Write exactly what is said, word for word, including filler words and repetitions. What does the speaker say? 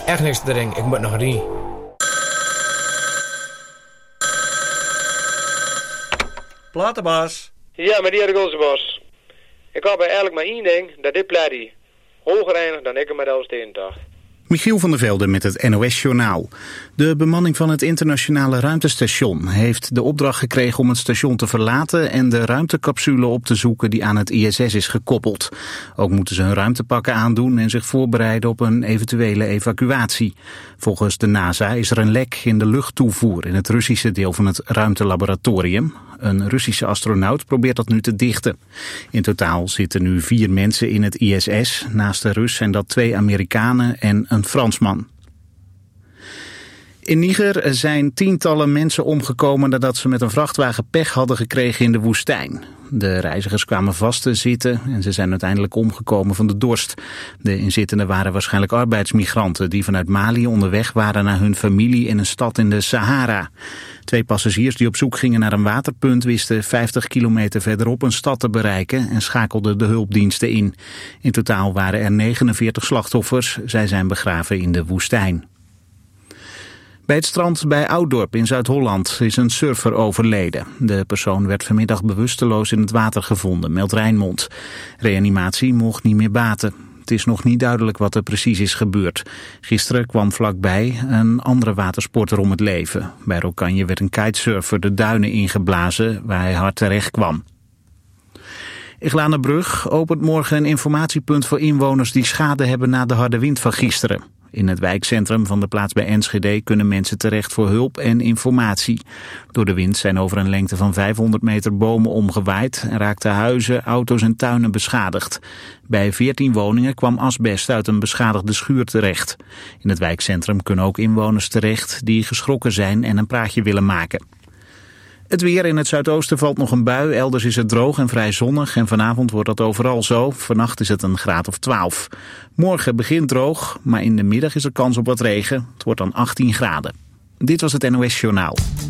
echt niks te drinken. Ik moet nog rijden. Platenbaas. Ja, meneer de Gulsebos. Ik had bij eigenlijk maar één ding, dat dit pleit hoger eindigt dan ik hem met Elfstedendag. dacht. Michiel van der Velde met het N O S-journaal. De bemanning van het internationale ruimtestation heeft de opdracht gekregen om het station te verlaten en de ruimtecapsule op te zoeken die aan het I S S is gekoppeld. Ook moeten ze hun ruimtepakken aandoen en zich voorbereiden op een eventuele evacuatie. Volgens de NASA is er een lek in de luchttoevoer in het Russische deel van het ruimtelaboratorium. Een Russische astronaut probeert dat nu te dichten. In totaal zitten nu vier mensen in het I S S. Naast de Rus zijn dat twee Amerikanen en een Fransman. In Niger zijn tientallen mensen omgekomen nadat ze met een vrachtwagen pech hadden gekregen in de woestijn. De reizigers kwamen vast te zitten en ze zijn uiteindelijk omgekomen van de dorst. De inzittenden waren waarschijnlijk arbeidsmigranten die vanuit Mali onderweg waren naar hun familie in een stad in de Sahara. Twee passagiers die op zoek gingen naar een waterpunt wisten vijftig kilometer verderop een stad te bereiken en schakelden de hulpdiensten in. In totaal waren er negenenveertig slachtoffers. Zij zijn begraven in de woestijn. Bij het strand bij Ouddorp in Zuid-Holland is een surfer overleden. De persoon werd vanmiddag bewusteloos in het water gevonden, meldt Rijnmond. Reanimatie mocht niet meer baten. Het is nog niet duidelijk wat er precies is gebeurd. Gisteren kwam vlakbij een andere watersporter om het leven. Bij Rokanje werd een kitesurfer de duinen ingeblazen waar hij hard terecht kwam. Iglanenbrug opent morgen een informatiepunt voor inwoners die schade hebben na de harde wind van gisteren. In het wijkcentrum van de plaats bij Enschede kunnen mensen terecht voor hulp en informatie. Door de wind zijn over een lengte van vijfhonderd meter bomen omgewaaid en raakten huizen, auto's en tuinen beschadigd. Bij veertien woningen kwam asbest uit een beschadigde schuur terecht. In het wijkcentrum kunnen ook inwoners terecht die geschrokken zijn en een praatje willen maken. Het weer: in het zuidoosten valt nog een bui, elders is het droog en vrij zonnig en vanavond wordt dat overal zo. Vannacht is het een graad of twaalf. Morgen begint droog, maar in de middag is er kans op wat regen. Het wordt dan achttien graden. Dit was het N O S Journaal.